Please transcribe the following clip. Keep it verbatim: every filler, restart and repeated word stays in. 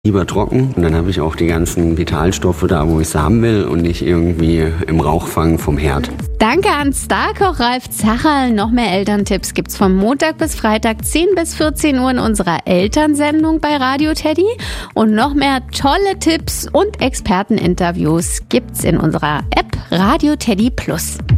Lieber trocken und dann habe ich auch die ganzen Vitalstoffe da, wo ich es haben will und nicht irgendwie im Rauchfang vom Herd. Danke an Starkoch Ralf Zacherl. Noch mehr Elterntipps gibt's von Montag bis Freitag zehn bis vierzehn Uhr in unserer Elternsendung bei Radio Teddy. Und noch mehr tolle Tipps und Experteninterviews gibt's in unserer App Radio Teddy Plus.